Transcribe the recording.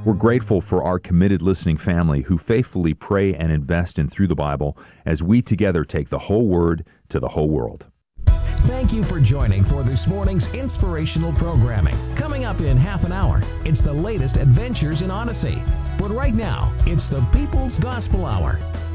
We're grateful for our committed listening family who faithfully pray and invest in Through the Bible as we together take the whole Word to the whole world. Thank you for joining for this morning's inspirational programming. Coming up in half an hour, it's the latest adventures in Odyssey. But right now, it's the People's Gospel Hour.